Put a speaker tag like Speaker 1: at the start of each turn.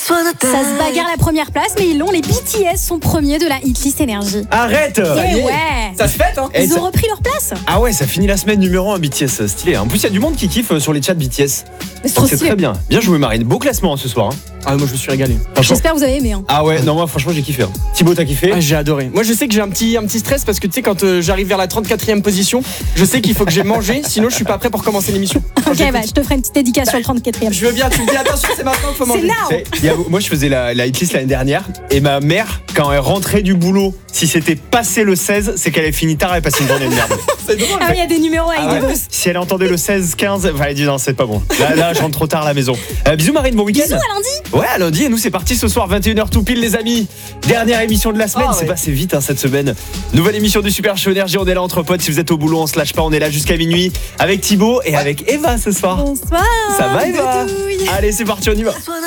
Speaker 1: Ça se bagarre la première place, mais ils l'ont. Les BTS sont premiers de la hitlist énergie.
Speaker 2: Arrête.
Speaker 1: Et ouais.
Speaker 3: Ça se fête, hein.
Speaker 2: Et
Speaker 1: Ils
Speaker 2: ça-
Speaker 1: ont repris leur place.
Speaker 2: Ah ouais, ça finit la semaine numéro 1 BTS, stylé. En plus, il y a du monde qui kiffe sur les chats BTS.
Speaker 1: Mais c'est trop
Speaker 2: C'est
Speaker 1: stylé.
Speaker 2: très bien. Bien joué Marine. Beau classement ce soir.
Speaker 3: Ah, moi je me suis régalé.
Speaker 2: Franchement.
Speaker 1: J'espère que vous avez aimé.
Speaker 2: Ah ouais, non moi franchement j'ai kiffé. Thibaut t'as kiffé?
Speaker 3: Ah, j'ai adoré. Moi je sais que j'ai un petit stress parce que tu sais quand j'arrive vers la 34e position, je sais qu'il faut que j'ai mangé, sinon je suis pas prêt pour commencer l'émission.
Speaker 1: Ok, bah, je te ferai une petite dédicace sur le 34e.
Speaker 3: Je veux bien, tu me dis attention, c'est maintenant qu'il faut manger.
Speaker 1: now.
Speaker 2: Moi je faisais la hitlist l'année dernière et ma mère quand elle rentrait du boulot, si c'était passé le 16, c'est qu'elle avait fini tard et passé une journée de merde.
Speaker 3: C'est drôle.
Speaker 1: Ah oui, il y a des numéros avec
Speaker 2: Ah
Speaker 1: des
Speaker 2: ouais.
Speaker 1: bosses.
Speaker 2: Si elle entendait le 16, 15, enfin elle dit non c'est pas bon. Là je rentre trop tard à la maison. Bisous Marine, bon week-end.
Speaker 1: Bisous à lundi.
Speaker 2: Ouais, à lundi, et nous c'est parti ce soir, 21h tout pile les amis. Dernière émission de la semaine,
Speaker 3: Ah
Speaker 2: c'est
Speaker 3: ouais.
Speaker 2: passé vite cette semaine. Nouvelle émission du Super Show Énergie, on est là entre potes, si vous êtes au boulot on se lâche pas, on est là jusqu'à minuit avec Thibaut et avec Eva ce soir.
Speaker 1: Bonsoir.
Speaker 2: Ça va Eva?
Speaker 1: Doudouille.
Speaker 2: Allez c'est parti, on y va.